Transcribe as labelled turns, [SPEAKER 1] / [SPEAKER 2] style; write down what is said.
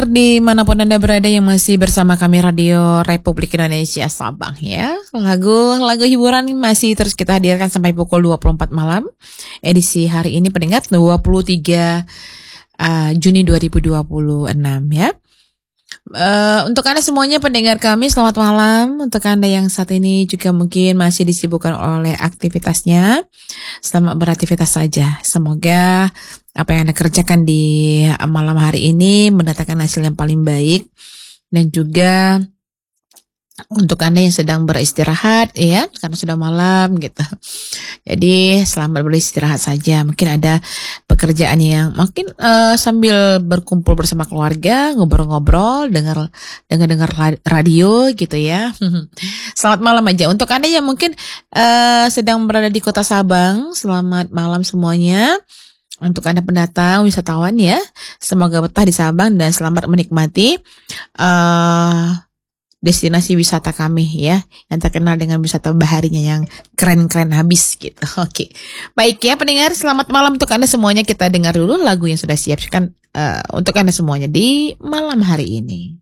[SPEAKER 1] Dimanapun Anda berada yang masih bersama kami Radio Republik Indonesia Sabang ya. Lagu hiburan masih terus kita hadirkan sampai pukul 24 malam. Edisi hari ini pendengar 23 Juni 2026 ya. Untuk Anda semuanya pendengar kami selamat malam. Untuk Anda yang saat ini juga mungkin masih disibukkan oleh aktivitasnya, selamat beraktivitas saja. Semoga apa yang Anda kerjakan di malam hari ini mendatangkan hasil yang paling baik. Dan juga untuk Anda yang sedang beristirahat ya, karena sudah malam gitu. Jadi selamat beristirahat saja. Mungkin ada pekerjaan yang mungkin sambil berkumpul bersama keluarga, ngobrol-ngobrol, dengar radio gitu ya. Selamat malam aja. Untuk Anda yang mungkin sedang berada di Kota Sabang, selamat malam semuanya. Untuk Anda pendatang, wisatawan ya, semoga betah di Sabang dan selamat menikmati destinasi wisata kami ya, yang terkenal dengan wisata baharinya yang keren-keren habis gitu. Oke. Baik ya pendengar, selamat malam untuk Anda semuanya. Kita dengar dulu lagu yang sudah siapkan untuk Anda semuanya di malam hari ini.